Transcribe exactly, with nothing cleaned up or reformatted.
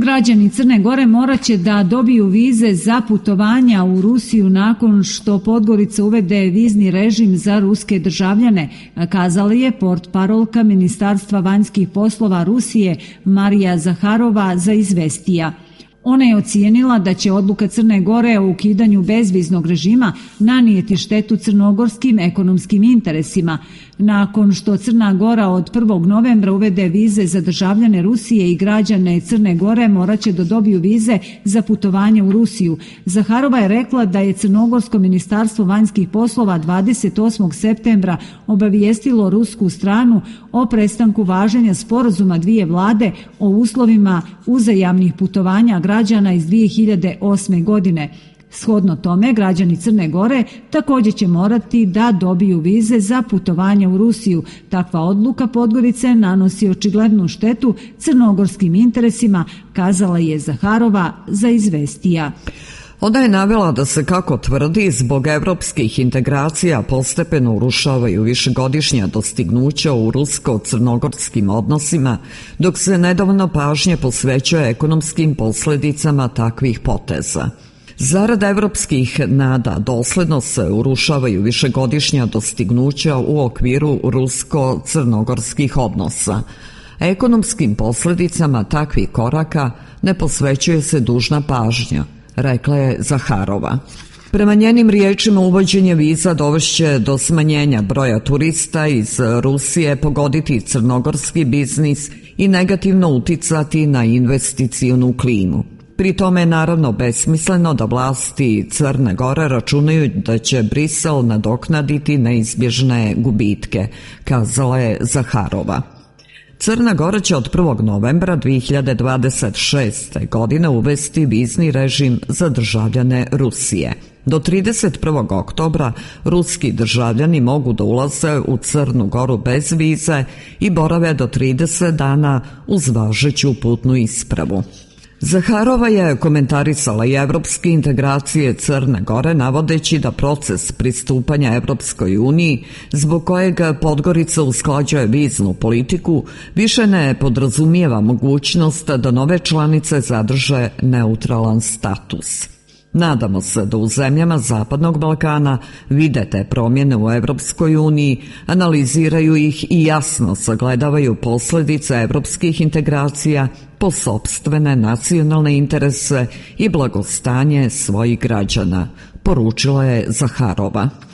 Građani Crne Gore morat će da dobiju vize za putovanja u Rusiju nakon što Podgorica uvede vizni režim za ruske državljane, kazala je portparolka Ministarstva vanjskih poslova Rusije Marija Zaharova za Izvestija. Ona je ocijenila da će odluka Crne Gore o ukidanju bezviznog režima nanijeti štetu crnogorskim ekonomskim interesima. Nakon što Crna Gora od prvog novembra uvede vize za državljane Rusije i građane Crne Gore morat će da dobiju vize za putovanje u Rusiju. Zaharova je rekla da je Crnogorsko ministarstvo vanjskih poslova dvadeset osmog septembra obavijestilo rusku stranu o prestanku važenja sporazuma dvije vlade o uslovima uzajamnih putovanja građana iz dvije hiljade osme. godine. Shodno tome, građani Crne Gore također će morati da dobiju vize za putovanje u Rusiju. Takva odluka Podgorice nanosi očiglednu štetu crnogorskim interesima, kazala je Zaharova za Izvestija. Ona je navela da se, kako tvrdi, zbog evropskih integracija postepeno urušavaju višegodišnja dostignuća u rusko-crnogorskim odnosima, dok se nedovoljno pažnje posvećuje ekonomskim posljedicama takvih poteza. Zarad evropskih nada dosledno se urušavaju višegodišnja dostignuća u okviru rusko-crnogorskih odnosa. Ekonomskim posljedicama takvih koraka ne posvećuje se dužna pažnja, rekla je Zaharova. Prema njenim riječima, uvođenje viza dovešće do smanjenja broja turista iz Rusije, pogoditi crnogorski biznis i negativno uticati na investicionu klimu. Pri tome je naravno besmisleno da vlasti Crne Gore računaju da će Brisel nadoknaditi neizbježne gubitke, kazala je Zaharova. Crna Gora će od prvog novembra dvije hiljade dvadeset šeste. godine uvesti vizni režim za državljane Rusije. Do trideset prvog oktobra ruski državljani mogu da ulaze u Crnu Goru bez vize i borave do trideset dana uz važeću putnu ispravu. Zaharova je komentarisala i evropske integracije Crne Gore, navodeći da proces pristupanja Evropskoj uniji, zbog kojeg Podgorica usklađuje viznu politiku, više ne podrazumijeva mogućnost da nove članice zadrže neutralan status. Nadamo se da u zemljama Zapadnog Balkana vide te promjene u Evropskoj uniji, analiziraju ih i jasno sagledavaju posljedice evropskih integracija po sopstvene nacionalne interese i blagostanje svojih građana, poručila je Zaharova.